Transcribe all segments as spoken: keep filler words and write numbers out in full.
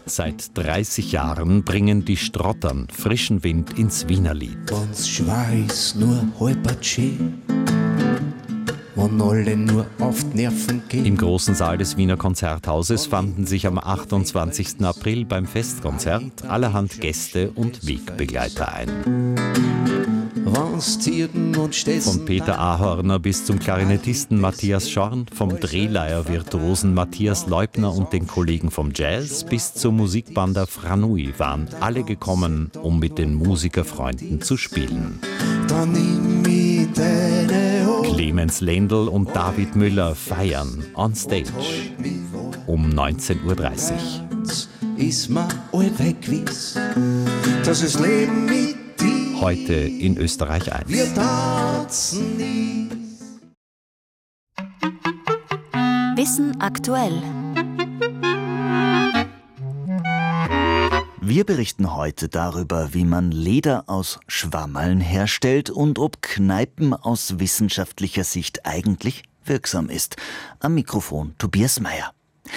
Seit dreißig Jahren bringen die Strottern frischen Wind ins Wienerlied. Wenn's Schweiß nur halbert schön, wenn alle nur auf die Nerven gehen. Im großen Saal des Wiener Konzerthauses fanden sich am achtundzwanzigsten April beim Festkonzert allerhand Gäste und Wegbegleiter ein. Von Peter Ahorner bis zum Klarinettisten Matthias Schorn, vom Drehleier-Virtuosen Matthias Leubner und den Kollegen vom Jazz bis zum Musikbander Franui waren alle gekommen, um mit den Musikerfreunden zu spielen. Clemens Lendl und David Müller feiern on stage um neunzehn Uhr dreißig. Ist mir all weggewiss, dass das Leben mit dir heute in Österreich eins. Wir tanzen nie. Wissen aktuell. Wir berichten heute darüber, wie man Leder aus Schwammerln herstellt und ob Kneipen aus wissenschaftlicher Sicht eigentlich wirksam ist. Am Mikrofon Tobias Meyer.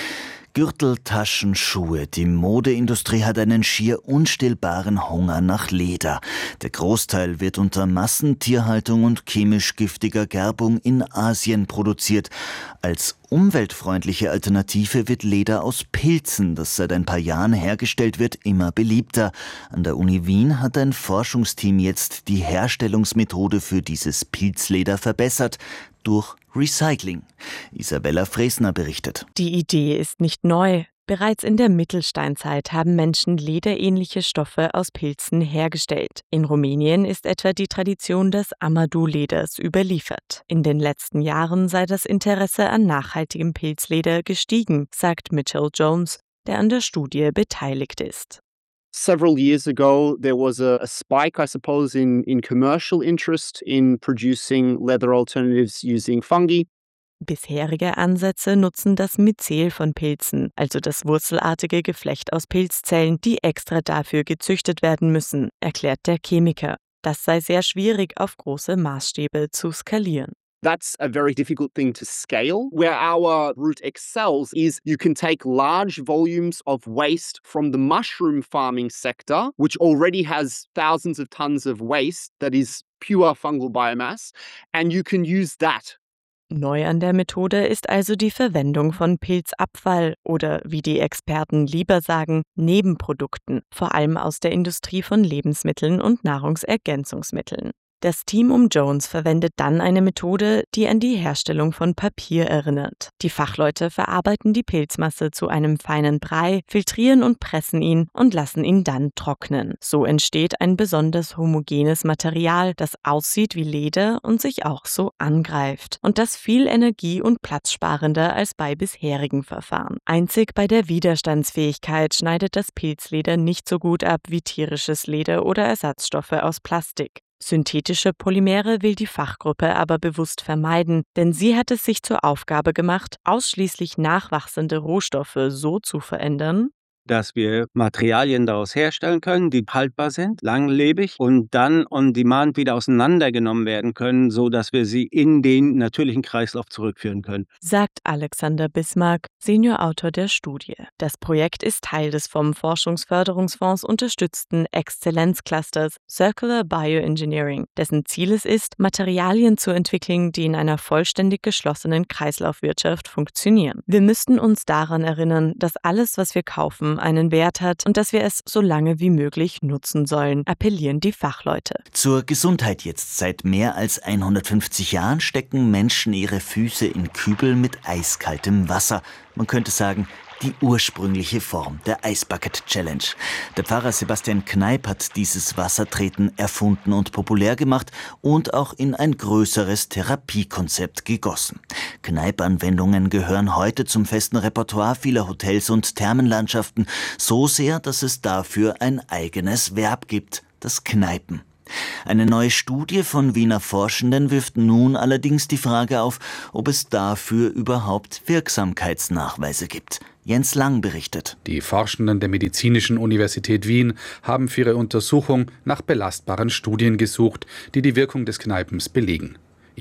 Gürtel, Taschen, Schuhe. Die Modeindustrie hat einen schier unstillbaren Hunger nach Leder. Der Großteil wird unter Massentierhaltung und chemisch giftiger Gerbung in Asien produziert. Als umweltfreundliche Alternative wird Leder aus Pilzen, das seit ein paar Jahren hergestellt wird, immer beliebter. An der Uni Wien hat ein Forschungsteam jetzt die Herstellungsmethode für dieses Pilzleder verbessert durch Recycling. Isabella Fresner berichtet. Die Idee ist nicht neu. Bereits in der Mittelsteinzeit haben Menschen lederähnliche Stoffe aus Pilzen hergestellt. In Rumänien ist etwa die Tradition des Amadou-Leders überliefert. In den letzten Jahren sei das Interesse an nachhaltigem Pilzleder gestiegen, sagt Mitchell Jones, der an der Studie beteiligt ist. Several years ago, there was a, a spike, I suppose, in, in commercial interest in producing leather alternatives using fungi. Bisherige Ansätze nutzen das Myzel von Pilzen, also das wurzelartige Geflecht aus Pilzzellen, die extra dafür gezüchtet werden müssen, erklärt der Chemiker. Das sei sehr schwierig auf große Maßstäbe zu skalieren. That's a very difficult thing to scale. Where our route excels is you can take large volumes of waste from the mushroom farming sector, which already has thousands of tons of waste that is pure fungal biomass, and you can use that. Neu an der Methode ist also die Verwendung von Pilzabfall oder, wie die Experten lieber sagen, Nebenprodukten, vor allem aus der Industrie von Lebensmitteln und Nahrungsergänzungsmitteln. Das Team um Jones verwendet dann eine Methode, die an die Herstellung von Papier erinnert. Die Fachleute verarbeiten die Pilzmasse zu einem feinen Brei, filtrieren und pressen ihn und lassen ihn dann trocknen. So entsteht ein besonders homogenes Material, das aussieht wie Leder und sich auch so angreift. Und das viel energie- und platzsparender als bei bisherigen Verfahren. Einzig bei der Widerstandsfähigkeit schneidet das Pilzleder nicht so gut ab wie tierisches Leder oder Ersatzstoffe aus Plastik. Synthetische Polymere will die Fachgruppe aber bewusst vermeiden, denn sie hat es sich zur Aufgabe gemacht, ausschließlich nachwachsende Rohstoffe so zu verändern, dass wir Materialien daraus herstellen können, die haltbar sind, langlebig und dann on demand wieder auseinandergenommen werden können, so dass wir sie in den natürlichen Kreislauf zurückführen können. Sagt Alexander Bismarck, Seniorautor der Studie. Das Projekt ist Teil des vom Forschungsförderungsfonds unterstützten Exzellenzclusters Circular Bioengineering, dessen Ziel es ist, Materialien zu entwickeln, die in einer vollständig geschlossenen Kreislaufwirtschaft funktionieren. Wir müssten uns daran erinnern, dass alles, was wir kaufen, einen Wert hat und dass wir es so lange wie möglich nutzen sollen, appellieren die Fachleute. Zur Gesundheit jetzt. Seit mehr als hundertfünfzig Jahren stecken Menschen ihre Füße in Kübel mit eiskaltem Wasser. Man könnte sagen, die ursprüngliche Form der Ice Bucket Challenge. Der Pfarrer Sebastian Kneip hat dieses Wassertreten erfunden und populär gemacht und auch in ein größeres Therapiekonzept gegossen. Kneip-Anwendungen gehören heute zum festen Repertoire vieler Hotels und Thermenlandschaften, so sehr, dass es dafür ein eigenes Verb gibt, das Kneipen. Eine neue Studie von Wiener Forschenden wirft nun allerdings die Frage auf, ob es dafür überhaupt Wirksamkeitsnachweise gibt. Jens Lang berichtet. Die Forschenden der Medizinischen Universität Wien haben für ihre Untersuchung nach belastbaren Studien gesucht, die die Wirkung des Kneipens belegen.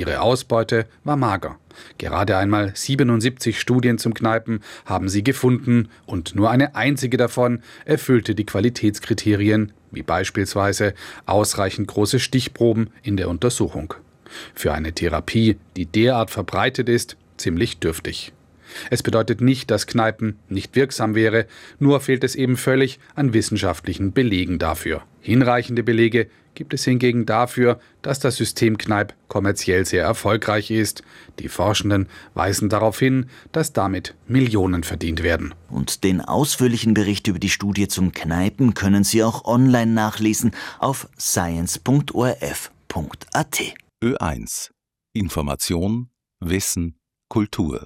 Ihre Ausbeute war mager. Gerade einmal siebenundsiebzig Studien zum Kneipen haben sie gefunden und nur eine einzige davon erfüllte die Qualitätskriterien, wie beispielsweise ausreichend große Stichproben in der Untersuchung. Für eine Therapie, die derart verbreitet ist, ziemlich dürftig. Es bedeutet nicht, dass Kneipen nicht wirksam wäre, nur fehlt es eben völlig an wissenschaftlichen Belegen dafür. Hinreichende Belege gibt es hingegen dafür, dass das System Kneipp kommerziell sehr erfolgreich ist. Die Forschenden weisen darauf hin, dass damit Millionen verdient werden. Und den ausführlichen Bericht über die Studie zum Kneipen können Sie auch online nachlesen auf science punkt o r f punkt a t. Ö eins. Information, Wissen, Kultur.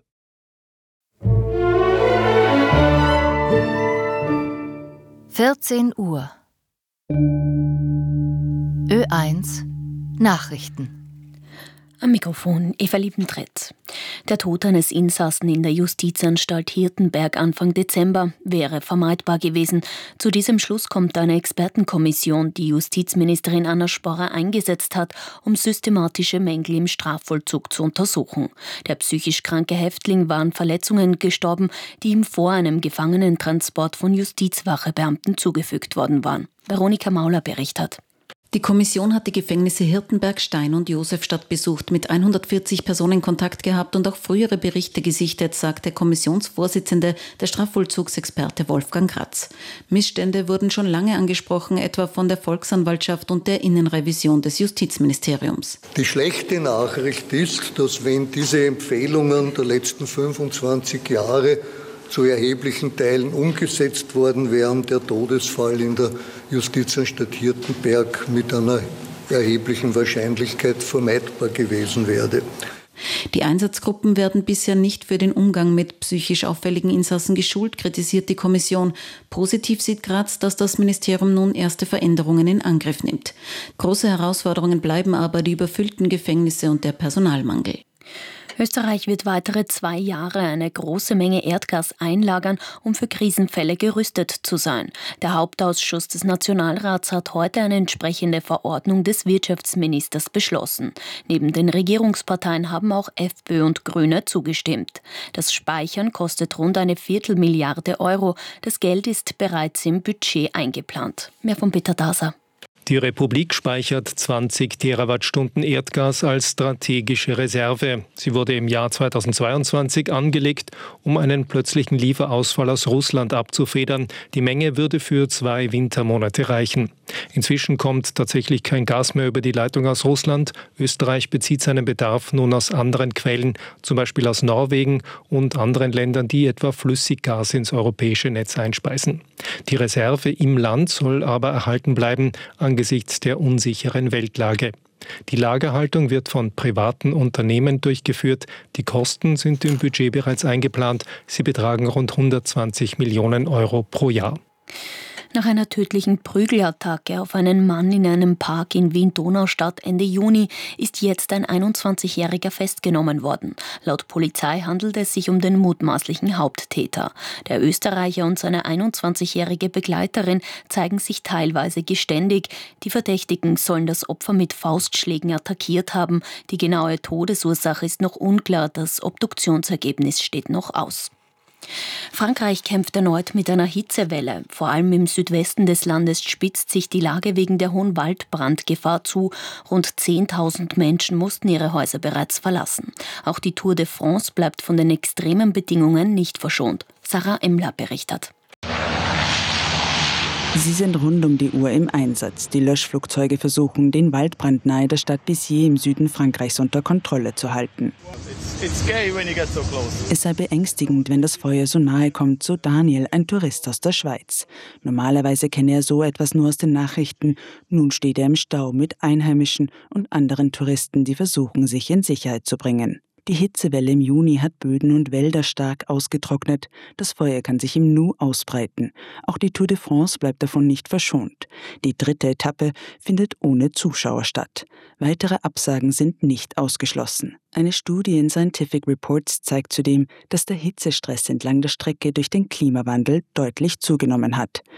vierzehn Uhr. Ö eins Nachrichten. Am Mikrofon Eva Liebentritt. Der Tod eines Insassen in der Justizanstalt Hirtenberg Anfang Dezember wäre vermeidbar gewesen. Zu diesem Schluss kommt eine Expertenkommission, die Justizministerin Anna Sporrer eingesetzt hat, um systematische Mängel im Strafvollzug zu untersuchen. Der psychisch kranke Häftling war an Verletzungen gestorben, die ihm vor einem Gefangenentransport von Justizwachebeamten zugefügt worden waren. Veronika Mauler berichtet. Die Kommission hat die Gefängnisse Hirtenberg, Stein und Josefstadt besucht, mit hundertvierzig Personen Kontakt gehabt und auch frühere Berichte gesichtet, sagt der Kommissionsvorsitzende, der Strafvollzugsexperte Wolfgang Kratz. Missstände wurden schon lange angesprochen, etwa von der Volksanwaltschaft und der Innenrevision des Justizministeriums. Die schlechte Nachricht ist, dass wenn diese Empfehlungen der letzten fünfundzwanzig Jahre zu erheblichen Teilen umgesetzt worden wären, der Todesfall in der Justizanstalt Hirtenberg mit einer erheblichen Wahrscheinlichkeit vermeidbar gewesen wäre. Die Einsatzgruppen werden bisher nicht für den Umgang mit psychisch auffälligen Insassen geschult, kritisiert die Kommission. Positiv sieht Graz, dass das Ministerium nun erste Veränderungen in Angriff nimmt. Große Herausforderungen bleiben aber die überfüllten Gefängnisse und der Personalmangel. Österreich wird weitere zwei Jahre eine große Menge Erdgas einlagern, um für Krisenfälle gerüstet zu sein. Der Hauptausschuss des Nationalrats hat heute eine entsprechende Verordnung des Wirtschaftsministers beschlossen. Neben den Regierungsparteien haben auch FPÖ und Grüne zugestimmt. Das Speichern kostet rund eine Viertelmilliarde Euro. Das Geld ist bereits im Budget eingeplant. Mehr von Peter Daser. Die Republik speichert zwanzig Terawattstunden Erdgas als strategische Reserve. Sie wurde im Jahr zweitausendzweiundzwanzig angelegt, um einen plötzlichen Lieferausfall aus Russland abzufedern. Die Menge würde für zwei Wintermonate reichen. Inzwischen kommt tatsächlich kein Gas mehr über die Leitung aus Russland. Österreich bezieht seinen Bedarf nun aus anderen Quellen, zum Beispiel aus Norwegen und anderen Ländern, die etwa Flüssiggas ins europäische Netz einspeisen. Die Reserve im Land soll aber erhalten bleiben, angesichts der unsicheren Weltlage. Die Lagerhaltung wird von privaten Unternehmen durchgeführt. Die Kosten sind im Budget bereits eingeplant. Sie betragen rund hundertzwanzig Millionen Euro pro Jahr. Nach einer tödlichen Prügelattacke auf einen Mann in einem Park in Wien-Donaustadt Ende Juni ist jetzt ein einundzwanzigjähriger festgenommen worden. Laut Polizei handelt es sich um den mutmaßlichen Haupttäter. Der Österreicher und seine einundzwanzigjährige Begleiterin zeigen sich teilweise geständig. Die Verdächtigen sollen das Opfer mit Faustschlägen attackiert haben. Die genaue Todesursache ist noch unklar. Das Obduktionsergebnis steht noch aus. Frankreich kämpft erneut mit einer Hitzewelle. Vor allem im Südwesten des Landes spitzt sich die Lage wegen der hohen Waldbrandgefahr zu. Rund zehntausend Menschen mussten ihre Häuser bereits verlassen. Auch die Tour de France bleibt von den extremen Bedingungen nicht verschont. Sarah Emler berichtet. Sie sind rund um die Uhr im Einsatz. Die Löschflugzeuge versuchen, den Waldbrand nahe der Stadt Béziers im Süden Frankreichs unter Kontrolle zu halten. Es sei beängstigend, wenn das Feuer so nahe kommt, so Daniel, ein Tourist aus der Schweiz. Normalerweise kenne er so etwas nur aus den Nachrichten. Nun steht er im Stau mit Einheimischen und anderen Touristen, die versuchen, sich in Sicherheit zu bringen. Die Hitzewelle im Juni hat Böden und Wälder stark ausgetrocknet. Das Feuer kann sich im Nu ausbreiten. Auch die Tour de France bleibt davon nicht verschont. Die dritte Etappe findet ohne Zuschauer statt. Weitere Absagen sind nicht ausgeschlossen. Eine Studie in Scientific Reports zeigt zudem, dass der Hitzestress entlang der Strecke durch den Klimawandel deutlich zugenommen hat.